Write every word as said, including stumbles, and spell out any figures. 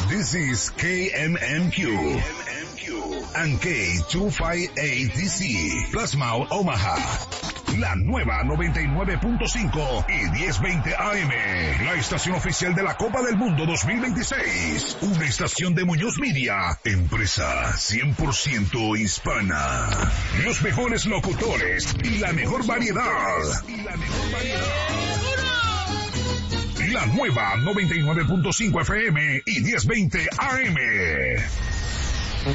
This is K M M Q and K dos cincuenta y ocho D C, Plasma Omaha. La nueva noventa y nueve punto cinco y diez veinte A M, la estación oficial de la Copa del Mundo dos mil veintiséis. Una estación de Muñoz Media, empresa cien por ciento hispana. Los mejores locutores y la mejor variedad. Y la mejor variedad. La nueva noventa y nueve punto cinco F M y diez veinte A M.